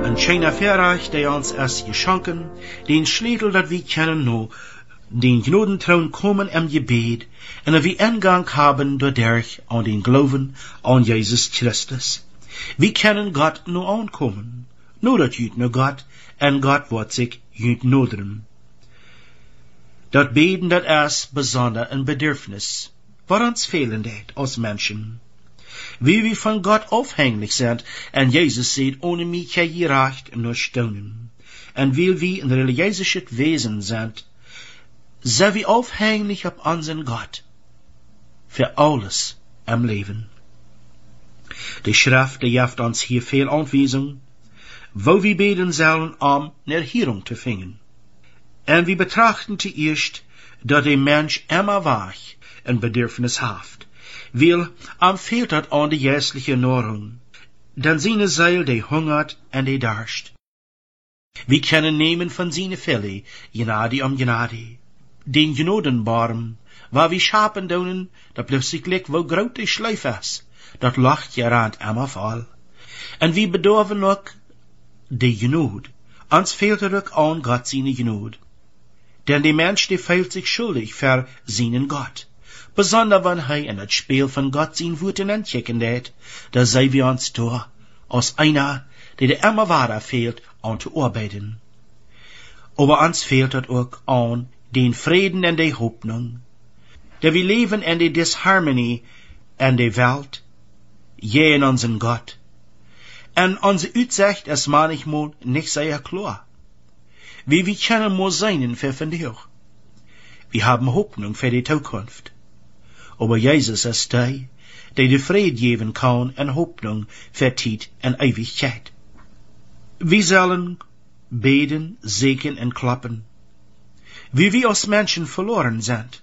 Een schöner Verreich, der uns erst geschenken, den Schlädel, dat wir kennen no, den Gnodentraun kommen im Gebet, en wir Eingang haben dadurch an den Glauben an Jesus Christus. Wir können Gott nur ankommen, nur dat jüt nur Gott, en Gott wird sich jüt noderen. Dat Beten, dat ist besonder ein Bedürfnis, was uns fehlen det als Menschen. Wie wir von Gott aufhänglich sind, en Jesus sagt, ohne mich kann je recht nur staunen. En weil wir ein religiöses Wesen sind wir aufhänglich auf unseren Gott. Für alles im Leben. Die Schrift, die gibt uns hier viel Anweisung, wo wir beten sollen, Erhörung zu finden. En wir betrachten zuerst, dass der Mensch immer wach ein Bedürfnis hat, weil fehlt hat an die geistliche Nahrung, denn seine Seele, die hungert und die darst. Wir können nehmen von seine Fälle, Gnade um Gnade, den Gnodenbarm, waar wir Schapen donen, dat plötzlich wo groot die Schleif ist, dat lacht je rand immer voll. En wir bedorven ook die Gnade, ans fehlt ook an Gott seine Gnade. Denn der Mensch, der fehlt sich schuldig für seinen Gott. Besonders wenn er in das Spiel von Gott sein Wurten entdecken hat, da sei wir uns da, als einer, der immer weiter fehlt, an zu arbeiten. Aber uns fehlt es auch an den Frieden und die Hoffnung. Da wir leben in der Disharmonie in der Welt, je in unseren Gott. Und unsere Aussicht ist manchmal nicht sehr klar. Wie wir können nur sein für vandaag. Wir haben Hoffnung für die Zukunft. Aber Jesus ist der die Frieden geben kann und Hoffnung für Zeit und Ewigkeit. Wir sollen beten, segnen und klappen, wie wir als Menschen verloren sind.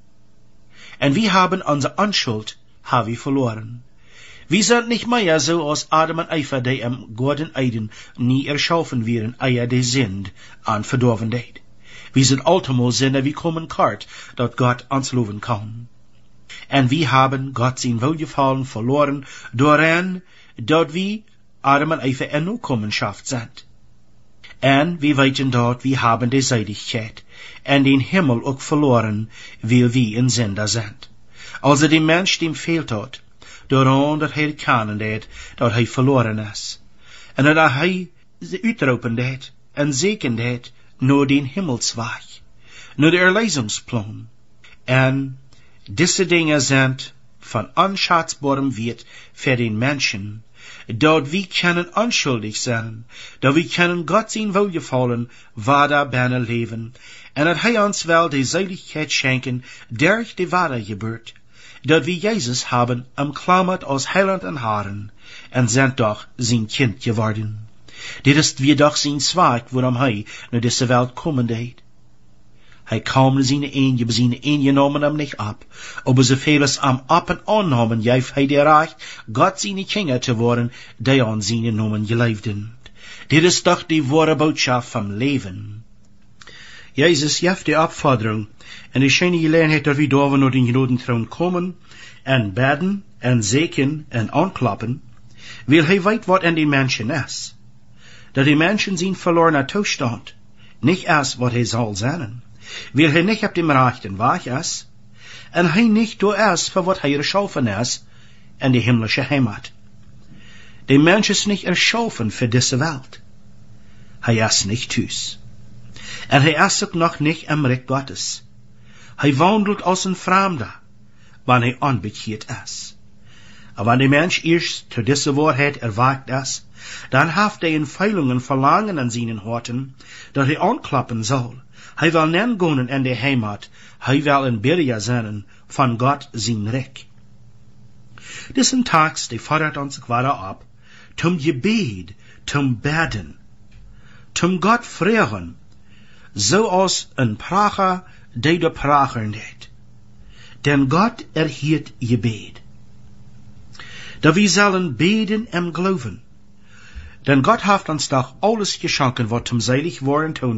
Und wir haben unsere Unschuld verloren. Wir sind nicht mehr so als Adam und Eva, die im Garten Eden nie erschaffen wären, ehe die sind an Verdorvenheit. Wir sind allzumal Sinne, wie kommen kart, dat Gott uns loben kann. Und wir haben Gott sein Wohlgefallen verloren, doorheen, dat wir Adam und Eva in Nachkommenschaft sind. Und wir weten dort, wir haben die Seidigkeit und den Himmel auch verloren, weil wir in Sünder sind. Also dem Mensch, dem fehlt dort, doorheen dat hij kennen deed, dat hij verloren is. En dat hij uitroepen deed en zeken deed naar den Himmelsweg, naar de Erlösungsplan. En diese Dinge sind von unschatzbarem Wert für den Menschen, dat wir können unschuldig sein, dat wir können Gott sein Wohlgefallen weiter benen leben, en dat hij uns wel die Seligkeit schenken durch die wahre Geburt, dat wir Jesus haben umklammert als Heiland und Herrn, und sind doch sein Kind geworden. Dit ist wir doch sein Zweig, worum hij naar diese Welt kommen deed. Hij kam seine Ehe nahmen ihm nicht ab, aber so vieles am ab und annahmen, geeft hij der Recht, Gott seine Kinder zu worden, die an seine Namen geleefden. Dit ist doch die wahre Botschaft vom Leben. Jesus gaf die Abforderung, en die schöne Gelegenheit, dat wir da naar den Gnodenthron kommen, en beten, en zeken, en aanklappen, weil hij weet wat in den Menschen ist. Dat die Menschen zijn verlorener Toestand, nicht erst wat hij soll sein, weil hij nicht auf dem rechten Weg ist, en hij nicht da ist, für wat hij erschaffen ist, in die himmlische Heimat. Der Mensch ist nicht erschaffen für diese Welt. Hij ist nicht thuis. En hij ist auch noch nicht im Reich Gottes. Hij wandelt als ein Fremder, wann hij unbekeerd ist. Aber wenn der Mensch erst zu dieser Wahrheit erwacht ist, dann haft er in Feilungen Verlangen an seinen Horten, dass er anklappen soll. Hij will nen gehen in die Heimat, hij will in Birja sein von Gott sein Reich. Diesen Text, der fordert uns weiter ab, zum Gebet, zum Beten, zum Gott fragen, so als ein Pracher, der der Pracher nicht. Denn Gott erhört Gebet. Da wir sollen beten im Glauben. Denn Gott hat uns doch alles geschenkt, was zum selig worden tun